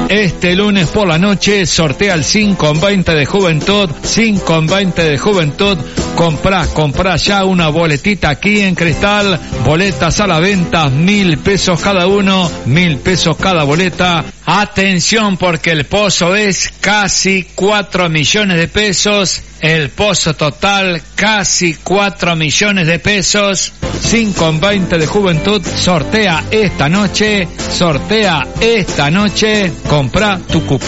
este lunes por la noche sortea el 5-20 de Juventud, 5-20 de Juventud. Comprá ya una boletita aquí en Cristal, boletas a la venta, 1.000 pesos cada uno, 1.000 pesos cada boleta. Atención porque el pozo es casi 4 millones de pesos, el pozo total casi 4 millones de pesos. 5-20 de Juventud sortea esta noche, comprá tu cupo.